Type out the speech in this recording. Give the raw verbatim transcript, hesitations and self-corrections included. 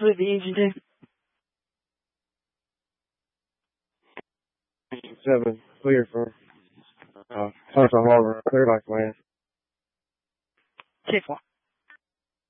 Split the engine too. Seven, clear for, uh, Tulsa Harbor, clear like land. ten four.